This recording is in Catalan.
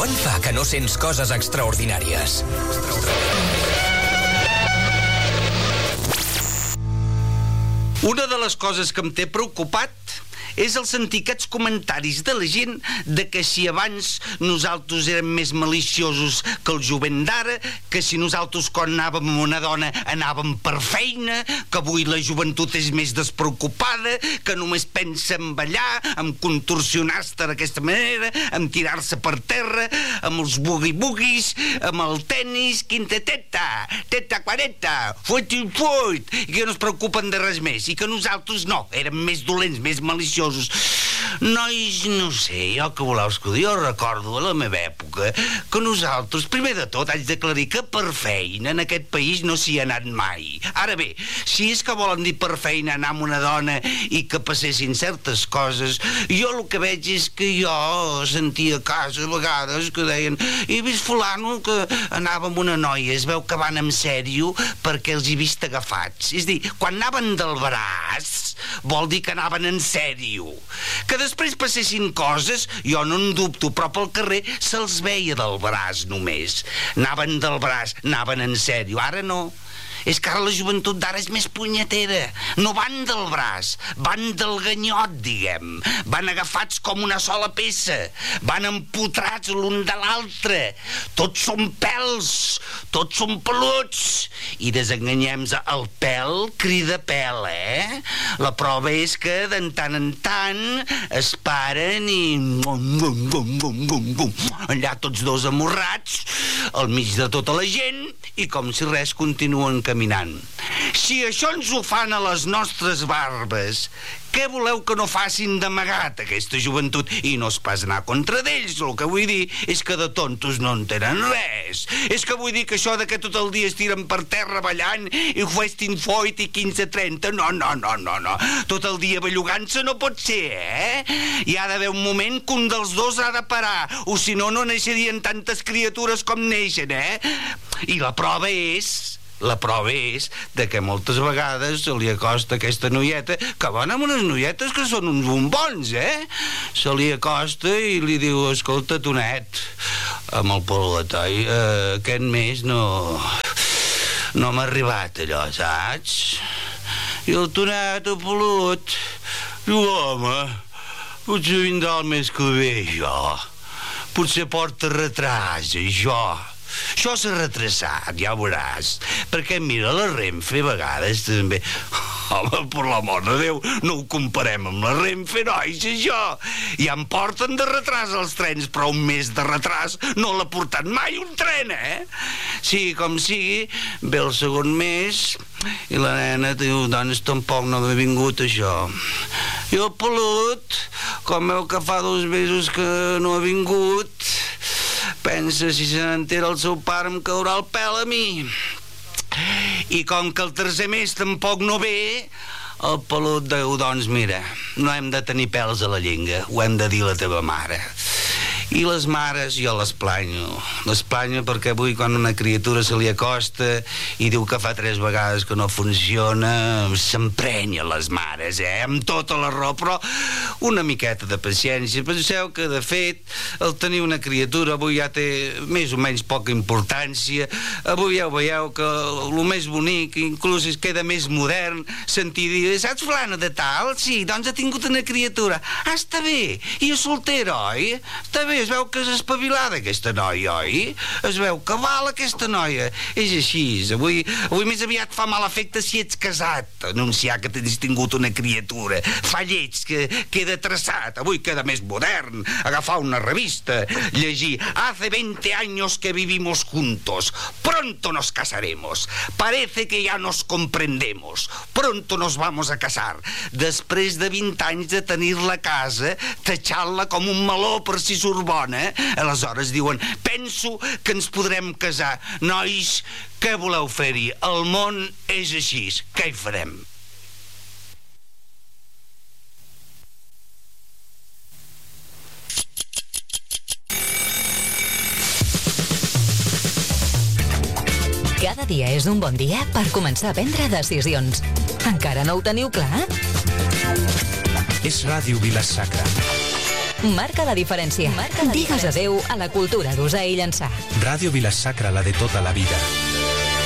Quant fa que no sents coses extraordinàries? Una de les coses que em té preocupat és el sentir aquests comentaris de la gent de que si abans nosaltres érem més maliciosos que el jovent d'ara, que si nosaltres quan anàvem amb una dona anàvem per feina, que avui la joventut és més despreocupada, que només pensa en ballar, en contorsionar-se d'aquesta manera, en tirar-se per terra, amb els boogie-boogies, amb el tennis, quinta teta 40, fuit, i que no es preocupen de res més, i que nosaltres no, érem més dolents, més maliciosos. Nois, no sé, jo que voleu que jo recordo a la meva època que nosaltres, primer de tot, haig d'aclarir que per feina en aquest país no s'hi ha anat mai. Ara bé, si és que volen dir per feina anar amb una dona i que passessin certes coses, jo el que veig és que jo sentia a casa a vegades que deien he vist fulano que anava amb una noia, es veu que van en sèrio perquè els he vist agafats. És a dir, quan anaven del braç vol dir que anaven en sèrio. Que després passessin coses, jo no en dubto, però pel carrer se'ls veia del braç només. Anaven del braç, anaven en sèrio. Ara no. És que ara la joventut d'ara és més punyetera. No van del braç, van del ganyot, diguem. Van agafats com una sola peça. Van empotrats l'un de l'altre. Tots són pèls, tots són peluts. I desenganyem-nos, el pèl crida pèl, La prova és que de tant en tant es paren i... allà tots dos amorrats, al mig de tota la gent, i com si res continuen caminant. Si això ens ho fan a les nostres barbes, què voleu que no facin d'amagat aquesta joventut? I no és pas anar contra d'ells, el que vull dir és que de tontos no en tenen res. És que vull dir que això de que tot el dia es tiren per terra ballant i Westin Foyt i 15-30, no. Tot el dia bellugant-se no pot ser, Hi ha d'haver un moment que un dels dos ha de parar, o si no, no naixerien tantes criatures com neixen, I la prova és de que moltes vegades se li acosta aquesta noieta, que van amb unes noietes que són uns bombons, Se li acosta i li diu, escolta, Tonet, amb el pelotai, aquest mes no m'ha arribat allò, saps? I el Tonet, el pelut, diu, home, potser vindrà el mes que ve, jo. Potser porta retras, jo. Això s'ha retrasat, ja ho veuràs. Perquè mira, la Renfe a vegades també... Home, per l'amor de Déu, no ho comparem amb la Renfe, nois, això. Ja em porten de retras els trens, però un mes de retras no l'ha portat mai un tren, Sí, com sigui, ve el segon mes i la nena diu, doncs tampoc no m'ha vingut això. I el pelut, com veu que fa 2 mesos que no ha vingut, pensa, si se n'entera el seu pare em caurà el pèl a mi. I com que el tercer mes tampoc no ve, el pelut diu, doncs mira, no hem de tenir pèls a la llengua, ho hem de dir a la teva mare. I les mares jo les planyo perquè avui quan una criatura se li acosta i diu que fa 3 vegades que no funciona, s'emprenya les mares, amb tota la raó, però una miqueta de paciència. Penseu que de fet el tenir una criatura avui ja té més o menys poca importància. Avui ja ho veieu que el més bonic, inclús es queda més modern, sentir dir, saps fulana de tal? Sí, doncs ha tingut una criatura. Està bé, i és soltera, oi? Està bé, es veu que és espavilada aquesta noia, oi? Es veu que val aquesta noia. És així, avui més aviat fa mal efecte si ets casat, anunciar que tens tingut una criatura. Fa lleig, que queda traçat. Avui queda més modern, agafar una revista, llegir hace 20 años que vivimos juntos, pronto nos casaremos, parece que ya nos comprendemos, pronto nos vamos a casar. Després de 20 anys de tenir-la a casa, tatxant-la com un meló per si surt bona, aleshores diuen, penso que ens podrem casar. Nois, què voleu fer-hi? El món és així, què hi farem? Cada dia és un bon dia per començar a prendre decisions. Encara no ho teniu clar? És Ràdio Vila-sacra. Marca la diferència. Digues adeu a la cultura d'usar i llançar. Ràdio Vila-sacra, la de tota la vida.